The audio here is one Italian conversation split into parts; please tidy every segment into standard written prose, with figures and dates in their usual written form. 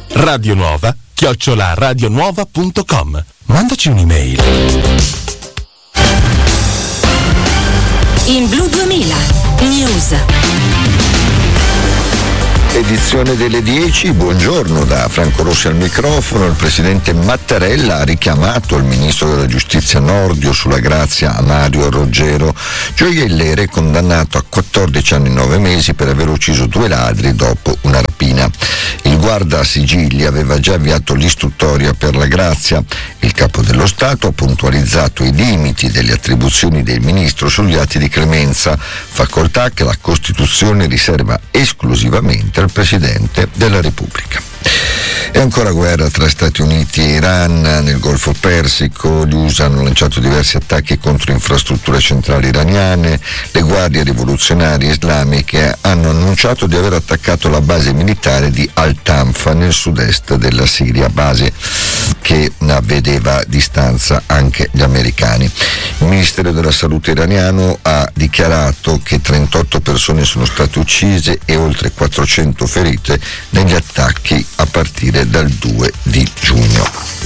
radionuova@radionuova.com. Mandaci un'email. In Blu 2000 News. Edizione delle 10, buongiorno da Franco Rossi al microfono. Il presidente Mattarella ha richiamato il ministro della giustizia Nordio sulla grazia a Mario Roggero, gioielliere condannato a 14 anni e 9 mesi per aver ucciso 2 ladri dopo una rapina. Il guarda sigilli aveva già avviato l'istruttoria per la grazia. Il capo dello Stato ha puntualizzato i limiti delle attribuzioni del ministro sugli atti di clemenza, facoltà che la Costituzione riserva esclusivamente al Presidente della Repubblica. E ancora guerra tra Stati Uniti e Iran nel Golfo Persico. Gli USA hanno lanciato diversi attacchi contro infrastrutture centrali iraniane. Le guardie rivoluzionarie islamiche hanno annunciato di aver attaccato la base militare di Al-Tanfa nel sud-est della Siria, base che vedeva a distanza anche gli americani. Il Ministero della Salute iraniano ha dichiarato che 38 persone sono state uccise e oltre 400 ferite negli attacchi a partire dal 2 di giugno.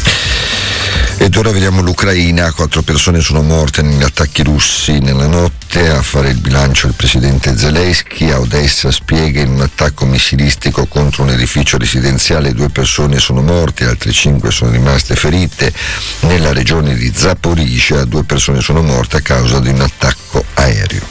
Ed ora vediamo l'Ucraina. 4 persone sono morte negli attacchi russi nella notte. A fare il bilancio il presidente Zelensky. A Odessa spiega: in un attacco missilistico contro un edificio residenziale 2 persone sono morte, altre 5 sono rimaste ferite. Nella regione di Zaporizhzhia 2 persone sono morte a causa di un attacco aereo.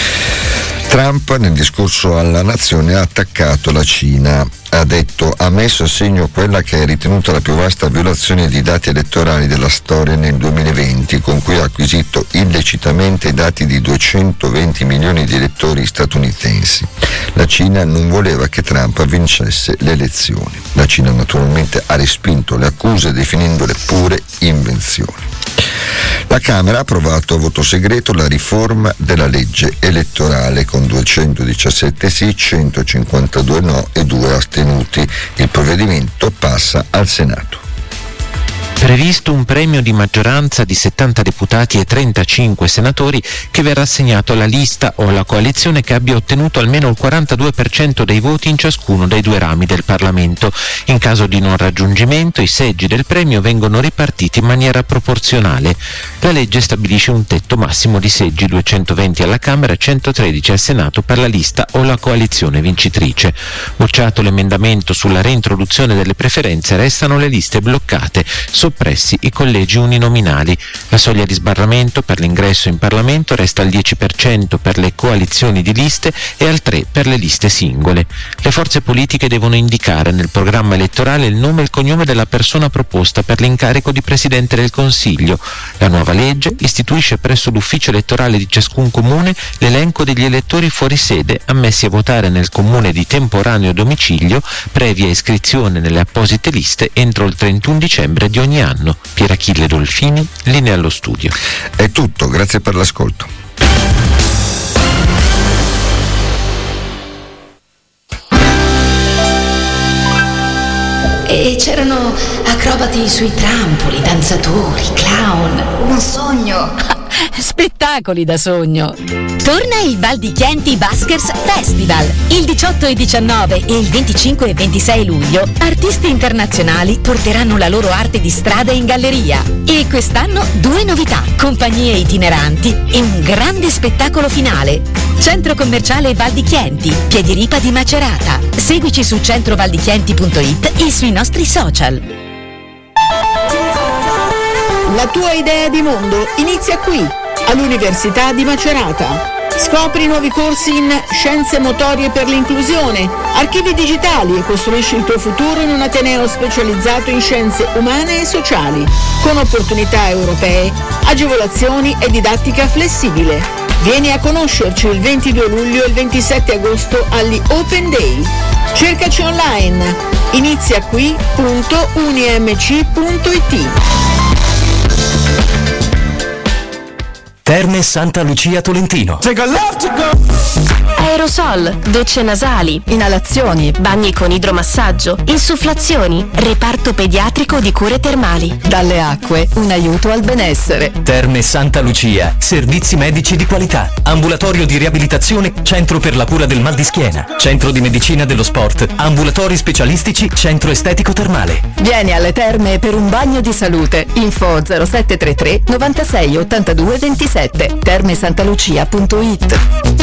Trump nel discorso alla nazione ha attaccato la Cina. Ha detto: ha messo a segno quella che è ritenuta la più vasta violazione di dati elettorali della storia nel 2020, con cui ha acquisito illecitamente i dati di 220 milioni di elettori statunitensi. La Cina non voleva che Trump vincesse le elezioni. La Cina naturalmente ha respinto le accuse definendole pure invenzioni. La Camera ha approvato a voto segreto la riforma della legge elettorale con 217 sì, 152 no e 2 astenuti. Il provvedimento passa al Senato. Previsto un premio di maggioranza di 70 deputati e 35 senatori che verrà assegnato alla lista o alla coalizione che abbia ottenuto almeno il 42% dei voti in ciascuno dei 2 rami del Parlamento. In caso di non raggiungimento, i seggi del premio vengono ripartiti in maniera proporzionale. La legge stabilisce un tetto massimo di seggi, 220 alla Camera e 113 al Senato per la lista o la coalizione vincitrice. Bocciato l'emendamento sulla reintroduzione delle preferenze, restano le liste bloccate, soppressi i collegi uninominali. La soglia di sbarramento per l'ingresso in Parlamento resta al 10% per le coalizioni di liste e al 3% per le liste singole. Le forze politiche devono indicare nel programma elettorale il nome e il cognome della persona proposta per l'incarico di Presidente del Consiglio. La nuova legge istituisce presso l'ufficio elettorale di ciascun comune l'elenco degli elettori fuori sede ammessi a votare nel comune di temporaneo domicilio, previa iscrizione nelle apposite liste entro il 31 dicembre di ogni anno. Pierachille Dolfini, linea allo studio. È tutto, grazie per l'ascolto. E c'erano acrobati sui trampoli, danzatori, clown. Un sogno. Spettacoli da sogno. Torna il Val di Chianti Buskers Festival. Il 18 e 19 e il 25 e 26 luglio artisti internazionali porteranno la loro arte di strada in galleria. E quest'anno 2 novità: compagnie itineranti e un grande spettacolo finale. Centro commerciale Val di Chianti, Piediripa di Macerata. Seguici su centrovaldichianti.it e sui nostri social. La tua idea di mondo inizia qui, all'Università di Macerata. Scopri nuovi corsi in Scienze Motorie per l'Inclusione, Archivi Digitali e costruisci il tuo futuro in un ateneo specializzato in scienze umane e sociali, con opportunità europee, agevolazioni e didattica flessibile. Vieni a conoscerci il 22 luglio e il 27 agosto agli Open Day. Cercaci online, iniziaqui.unimc.it. Terme Santa Lucia Tolentino. Aerosol, docce nasali, inalazioni, bagni con idromassaggio, insufflazioni, reparto pediatrico di cure termali. Dalle acque, un aiuto al benessere. Terme Santa Lucia, servizi medici di qualità, ambulatorio di riabilitazione, centro per la cura del mal di schiena, centro di medicina dello sport, ambulatori specialistici, centro estetico termale. Vieni alle terme per un bagno di salute. Info 0733 96 82 27. termesantalucia.it.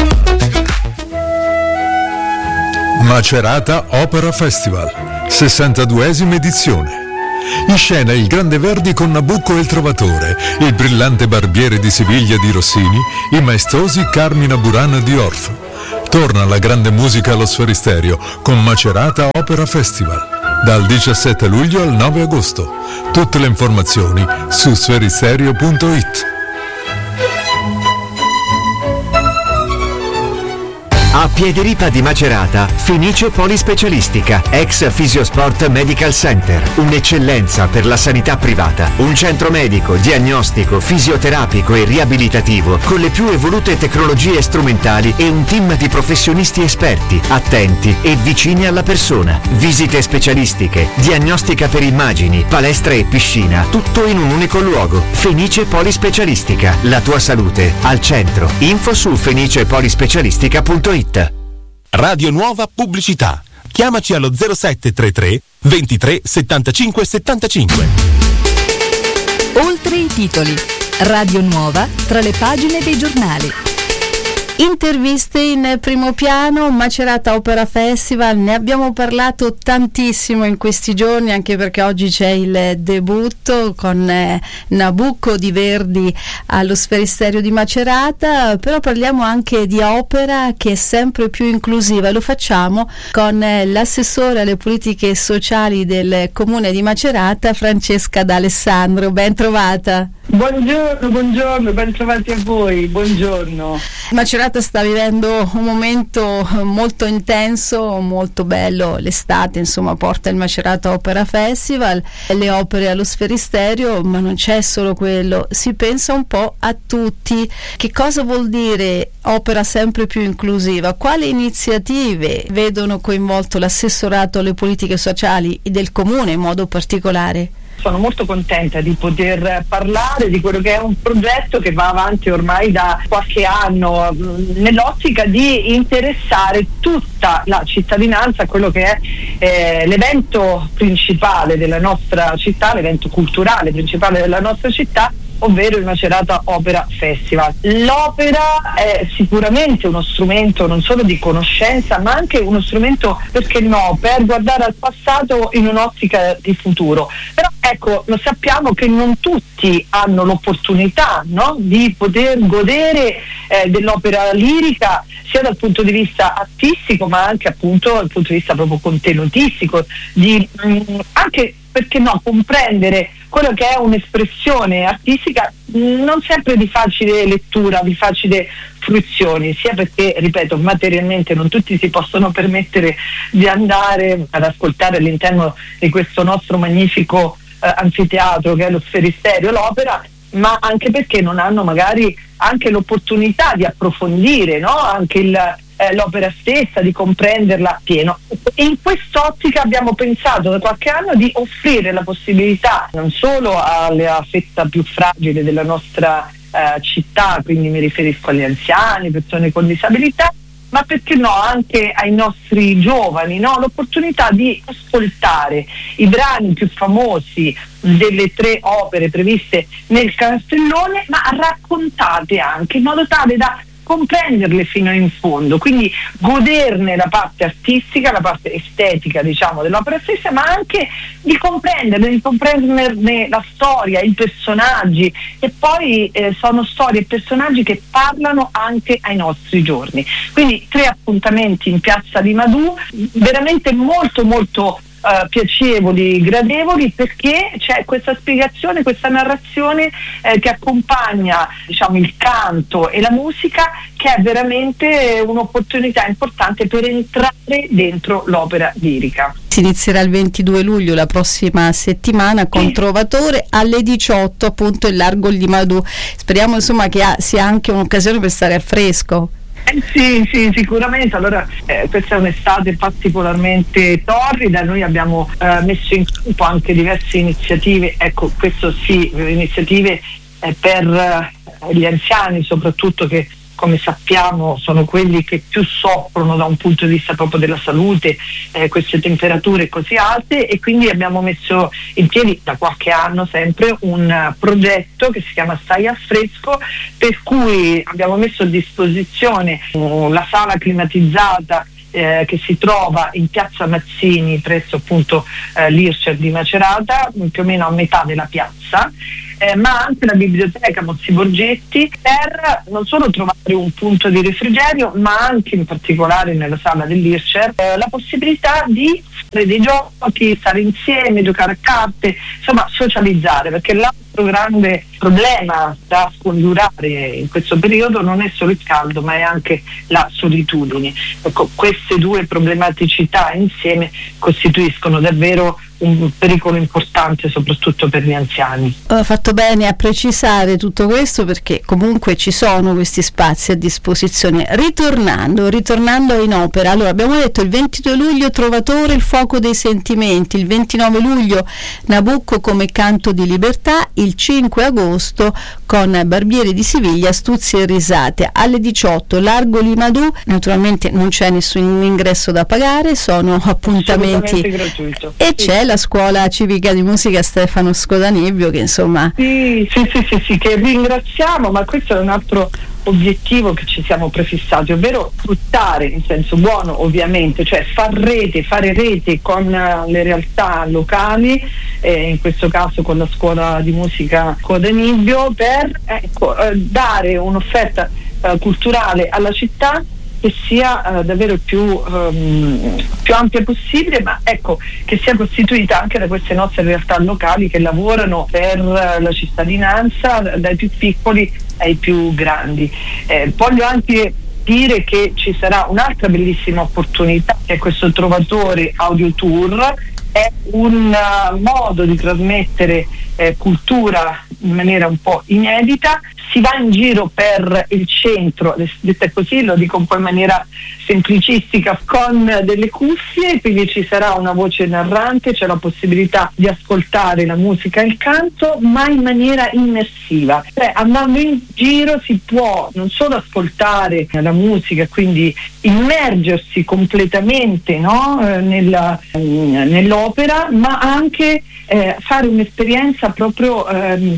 Macerata Opera Festival, 62esima edizione. In scena il Grande Verdi con Nabucco e il Trovatore, il brillante Barbiere di Siviglia di Rossini, i maestosi Carmina Burana di Orff. Torna la grande musica allo Sferisterio con Macerata Opera Festival, dal 17 luglio al 9 agosto. Tutte le informazioni su sferisterio.it. A Piederipa di Macerata, Fenice Polispecialistica, ex Fisiosport Medical Center, un'eccellenza per la sanità privata, un centro medico, diagnostico, fisioterapico e riabilitativo con le più evolute tecnologie strumentali e un team di professionisti esperti, attenti e vicini alla persona. Visite specialistiche, diagnostica per immagini, palestra e piscina, tutto in un unico luogo. Fenice Polispecialistica, la tua salute al centro. Info su fenicepolispecialistica.it. Radio Nuova Pubblicità. Chiamaci allo 0733 23 75 75. Oltre i titoli. Radio Nuova tra le pagine dei giornali. Interviste in primo piano, Macerata Opera Festival, ne abbiamo parlato tantissimo in questi giorni, anche perché oggi c'è il debutto con Nabucco di Verdi allo Sferisterio di Macerata, però parliamo anche di opera che è sempre più inclusiva. Lo facciamo con l'assessore alle politiche sociali del Comune di Macerata, Francesca D'Alessandro. Ben trovata. Buongiorno, ben trovati a voi, buongiorno. Macerata sta vivendo un momento molto intenso, molto bello, l'estate insomma porta il Macerata Opera Festival, le opere allo Sferisterio, ma non c'è solo quello, si pensa un po' a tutti. Che cosa vuol dire opera sempre più inclusiva? Quali iniziative vedono coinvolto l'assessorato alle politiche sociali del Comune in modo particolare? Sono molto contenta di poter parlare di quello che è un progetto che va avanti ormai da qualche anno, nell'ottica di interessare tutta la cittadinanza a quello che è l'evento principale della nostra città, l'evento culturale principale della nostra città, ovvero il Macerata Opera Festival. L'opera è sicuramente uno strumento non solo di conoscenza, ma anche uno strumento, perché no, per guardare al passato in un'ottica di futuro. Però ecco, lo sappiamo che non tutti hanno l'opportunità, no, di poter godere dell'opera lirica, sia dal punto di vista artistico, ma anche appunto dal punto di vista proprio contenutistico, di anche, perché no, comprendere quello che è un'espressione artistica non sempre di facile lettura, di facile fruizione, sia perché, ripeto, materialmente non tutti si possono permettere di andare ad ascoltare all'interno di questo nostro magnifico anfiteatro che è lo Sferisterio, l'opera, ma anche perché non hanno magari anche l'opportunità di approfondire, no? Anche l'opera stessa, di comprenderla pieno. In quest'ottica abbiamo pensato da qualche anno di offrire la possibilità non solo alla fetta più fragile della nostra città, quindi mi riferisco agli anziani, persone con disabilità, ma perché no anche ai nostri giovani, no? L'opportunità di ascoltare i brani più famosi delle 3 opere previste nel Castellone, ma raccontate anche in modo tale da comprenderle fino in fondo, quindi goderne la parte artistica, la parte estetica, diciamo, dell'opera stessa, ma anche di comprenderne la storia, i personaggi, e poi sono storie e personaggi che parlano anche ai nostri giorni. Quindi 3 appuntamenti in Piazza di Madù, veramente molto molto piacevoli, gradevoli, perché c'è questa spiegazione, questa narrazione che accompagna, diciamo, il canto e la musica, che è veramente un'opportunità importante per entrare dentro l'opera lirica. Si inizierà il 22 luglio, la prossima settimana, con Trovatore alle 18, appunto in largo Gli Madù. Speriamo insomma che sia anche un'occasione per stare al fresco. Sì, sicuramente. Allora, questa è un'estate particolarmente torrida, noi abbiamo messo in campo anche diverse iniziative, ecco, questo sì, iniziative per gli anziani soprattutto, che come sappiamo sono quelli che più soffrono da un punto di vista proprio della salute, queste temperature così alte, e quindi abbiamo messo in piedi da qualche anno sempre un progetto che si chiama Stai al Fresco, per cui abbiamo messo a disposizione la sala climatizzata che si trova in piazza Mazzini presso appunto l'Ircer di Macerata, più o meno a metà della piazza, ma anche la biblioteca Mozzi Borgetti, per non solo trovare un punto di refrigerio, ma anche in particolare nella sala dell'Ircer la possibilità di fare dei giochi, stare insieme, giocare a carte, insomma socializzare, perché l'altro grande problema da scongiurare in questo periodo non è solo il caldo, ma è anche la solitudine. Ecco, queste due problematicità insieme costituiscono davvero un pericolo importante, soprattutto per gli anziani. Ho fatto bene a precisare tutto questo, perché comunque ci sono questi spazi a disposizione. Ritornando in opera, allora abbiamo detto il 22 luglio Trovatore, il fuoco dei sentimenti, il 29 luglio Nabucco come canto di libertà, il 5 agosto con Barbieri di Siviglia, Astuzia e risate, alle 18 largo Gli Madù. Naturalmente non c'è nessun ingresso da pagare, sono appuntamenti gratuito. E c'è la scuola civica di musica Stefano Scodanibbio, che insomma sì, che ringraziamo, ma questo è un altro obiettivo che ci siamo prefissati, ovvero sfruttare in senso buono, ovviamente, cioè fare rete con le realtà locali, in questo caso con la scuola di musica Scodanibbio, per dare un'offerta culturale alla città che sia davvero più ampia possibile, ma ecco, che sia costituita anche da queste nostre realtà locali che lavorano per la cittadinanza, dai più piccoli ai più grandi. Voglio anche dire che ci sarà un'altra bellissima opportunità, che è questo Trovatore Audio Tour. È un modo di trasmettere cultura in maniera un po' inedita. Si va in giro per il centro, detta così, lo dico un po' in maniera semplicistica, con delle cuffie, quindi ci sarà una voce narrante, c'è la possibilità di ascoltare la musica e il canto, ma in maniera immersiva. Cioè, andando in giro si può non solo ascoltare la musica, quindi immergersi completamente, no? Nell'opera, ma anche fare un'esperienza proprio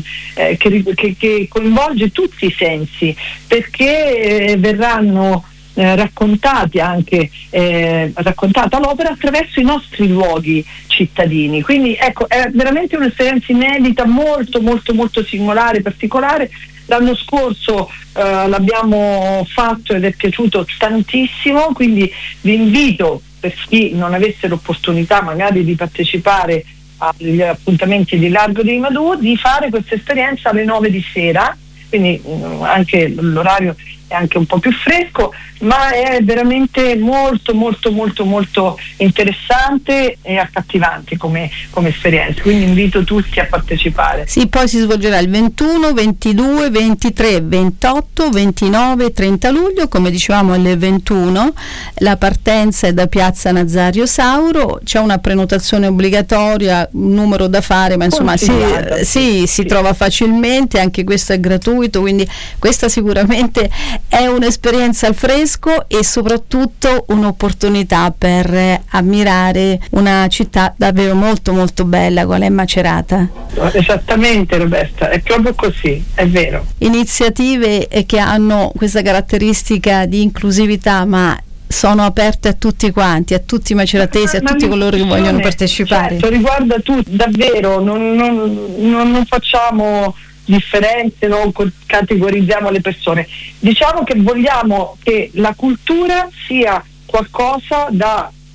che coinvolge tutti i sensi, perché verranno raccontati anche raccontata l'opera attraverso i nostri luoghi cittadini. Quindi ecco, è veramente un'esperienza inedita, molto molto molto singolare, particolare. L'anno scorso l'abbiamo fatto ed è piaciuto tantissimo, quindi vi invito, per chi non avesse l'opportunità magari di partecipare agli appuntamenti di Largo dei Madù, di fare questa esperienza alle 9 di sera, quindi anche l'orario è anche un po' più fresco, ma è veramente molto molto molto molto interessante e accattivante come esperienza, quindi invito tutti a partecipare. Sì, poi si svolgerà il 21, 22, 23, 28, 29, 30 luglio, come dicevamo alle 21, la partenza è da Piazza Nazario Sauro, c'è una prenotazione obbligatoria, un numero da fare, ma insomma si trova facilmente, anche questo è gratuito, quindi questa sicuramente è un'esperienza al fresco e soprattutto un'opportunità per ammirare una città davvero molto molto bella qual è Macerata. Esattamente, Roberta, è proprio così, è vero. Iniziative che hanno questa caratteristica di inclusività, ma sono aperte a tutti quanti, a tutti i maceratesi, a tutti coloro che vogliono partecipare. Certo, riguarda tutti, davvero, non facciamo differenze, non categorizziamo le persone. Diciamo che vogliamo che la cultura sia qualcosa da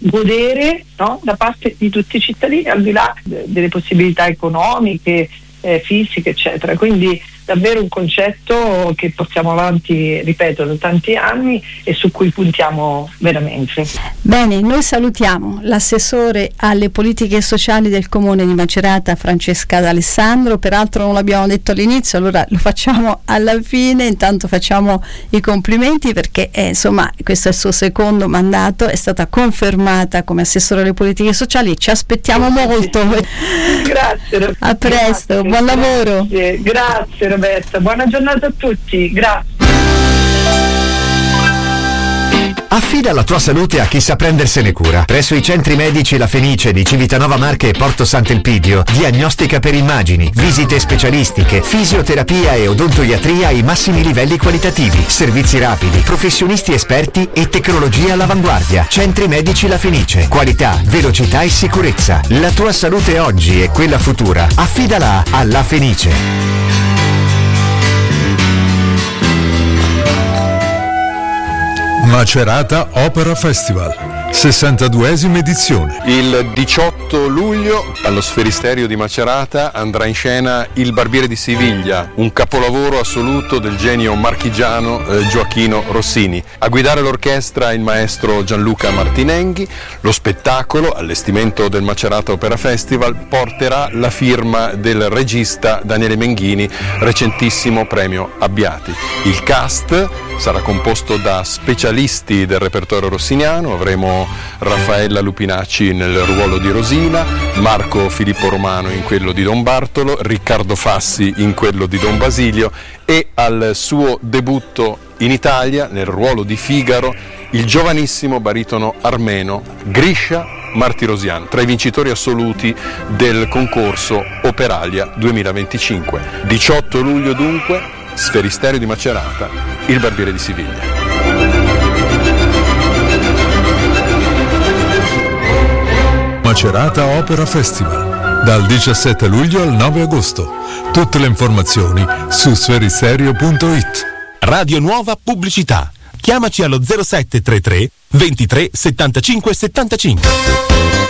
godere, no? Da parte di tutti i cittadini, al di là delle possibilità economiche, fisiche, eccetera. Quindi davvero un concetto che portiamo avanti, ripeto, da tanti anni e su cui puntiamo veramente. Bene, noi salutiamo l'assessore alle politiche sociali del Comune di Macerata, Francesca D'Alessandro. Peraltro non l'abbiamo detto all'inizio, allora lo facciamo alla fine. Intanto facciamo i complimenti perché insomma questo è il suo secondo mandato, è stata confermata come assessore alle politiche sociali, ci aspettiamo molto. Grazie. A presto, grazie, buon lavoro. Grazie Roberta, buona giornata a tutti, grazie. Affida la tua salute a chi sa prendersene cura. Presso i centri medici La Fenice di Civitanova Marche e Porto Sant'Elpidio, diagnostica per immagini, visite specialistiche, fisioterapia e odontoiatria ai massimi livelli qualitativi, servizi rapidi, professionisti esperti e tecnologia all'avanguardia. Centri medici La Fenice, qualità, velocità e sicurezza. La tua salute oggi e quella futura, affidala a La Fenice. Macerata Opera Festival, 62esima edizione. Il 18 luglio allo Sferisterio di Macerata andrà in scena Il Barbiere di Siviglia, un capolavoro assoluto del genio marchigiano Gioachino Rossini. A guidare l'orchestra il maestro Gianluca Martinenghi. Lo spettacolo, allestimento del Macerata Opera Festival, porterà la firma del regista Daniele Menghini, recentissimo premio Abbiati. Il cast sarà composto da specialisti del repertorio rossiniano. Avremo Raffaella Lupinacci nel ruolo di Rosina, Marco Filippo Romano in quello di Don Bartolo, Riccardo Fassi in quello di Don Basilio e al suo debutto in Italia nel ruolo di Figaro il giovanissimo baritono armeno Grisha Martirosian, tra i vincitori assoluti del concorso Operalia 2025. 18 luglio dunque, Sferisterio di Macerata, Il Barbiere di Siviglia. Macerata Opera Festival, dal 17 luglio al 9 agosto. Tutte le informazioni su sferisterio.it. Radio Nuova Pubblicità. Chiamaci allo 0733 23 75 75.